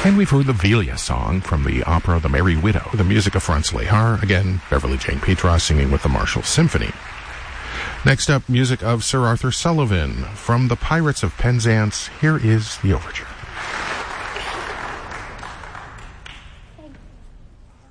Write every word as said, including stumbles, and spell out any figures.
And we've heard the Velia song from the opera The Merry Widow, the music of Franz Lehar, again, Beverly Jane Petra singing with the Marshall Symphony. Next up, music of Sir Arthur Sullivan from The Pirates of Penzance. Here is the overture.